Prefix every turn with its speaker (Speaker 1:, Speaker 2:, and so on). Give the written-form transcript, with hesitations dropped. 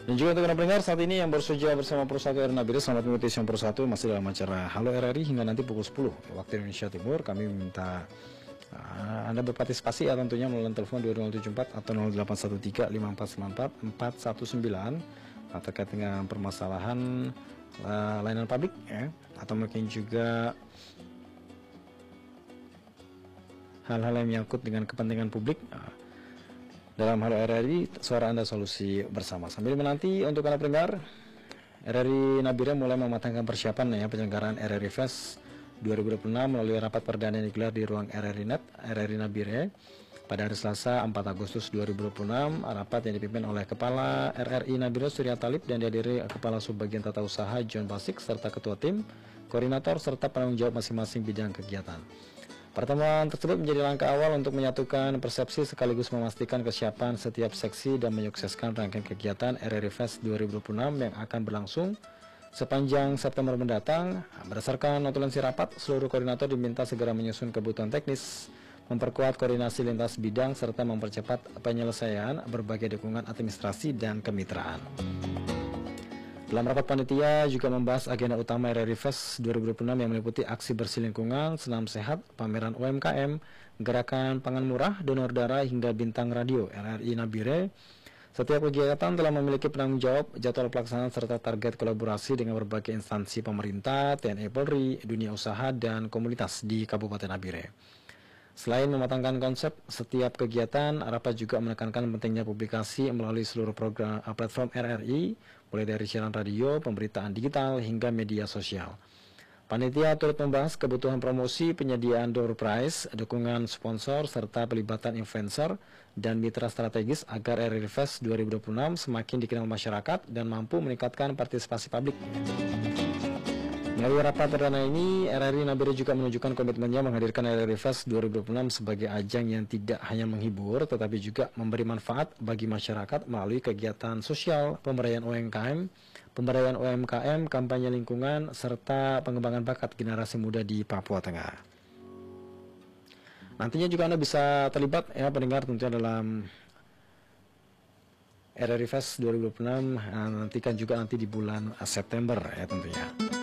Speaker 1: Dan juga untuk pendengar saat ini yang baru saja bersama Pro 1 RRI Nabire, selamat mengikuti siang Pro 1 masih dalam acara Halo RRI hingga nanti pukul 10 waktu Indonesia Timur. Kami minta Anda berpartisipasi ya tentunya melalui telepon 2074 atau 0813 5494 419 terkait dengan permasalahan layanan publik ya, atau mungkin juga hal-hal yang menyangkut dengan kepentingan publik. Dalam Halo RRI, suara Anda solusi bersama. Sambil menanti untuk Anda pendengar, RRI Nabire mulai mematangkan persiapan ya penyelenggaraan RRI Fest 2026 melalui rapat perdana yang digelar di ruang RRI Net, RRI Nabire pada hari Selasa 4 Agustus 2026. Rapat yang dipimpin oleh Kepala RRI Nabire Surya Talib dan dihadiri Kepala Subbagian Tata Usaha John Basik serta Ketua Tim, Koordinator serta penanggung jawab masing-masing bidang kegiatan. Pertemuan tersebut menjadi langkah awal untuk menyatukan persepsi sekaligus memastikan kesiapan setiap seksi dan menyukseskan rangkaian kegiatan RRI Fest 2026 yang akan berlangsung sepanjang September mendatang. Berdasarkan notulensi rapat, seluruh koordinator diminta segera menyusun kebutuhan teknis, memperkuat koordinasi lintas bidang, serta mempercepat penyelesaian berbagai dukungan administrasi dan kemitraan. Dalam rapat panitia juga membahas agenda utama RRI Fest 2026 yang meliputi aksi bersih lingkungan, senam sehat, pameran UMKM, gerakan pangan murah, donor darah, hingga bintang radio RRI Nabire. Setiap kegiatan telah memiliki penanggung jawab, jadwal pelaksanaan, serta target kolaborasi dengan berbagai instansi pemerintah, TNI Polri, dunia usaha, dan komunitas di Kabupaten Nabire. Selain mematangkan konsep setiap kegiatan, rapat juga menekankan pentingnya publikasi melalui seluruh program platform RRI, mulai dari siaran radio, pemberitaan digital, hingga media sosial. Panitia turut membahas kebutuhan promosi, penyediaan door prize, dukungan sponsor, serta pelibatan influencer dan mitra strategis agar RRI Fest 2026 semakin dikenal masyarakat dan mampu meningkatkan partisipasi publik. Melalui rapat perdana ini, RRI Nabire juga menunjukkan komitmennya menghadirkan RRI Fest 2026 sebagai ajang yang tidak hanya menghibur, tetapi juga memberi manfaat bagi masyarakat melalui kegiatan sosial, pemberdayaan UMKM, kampanye lingkungan, serta pengembangan bakat generasi muda di Papua Tengah. Nantinya juga Anda bisa terlibat ya pendengar tentunya dalam RRI Fest 2026, nantikan juga nanti di bulan September ya tentunya.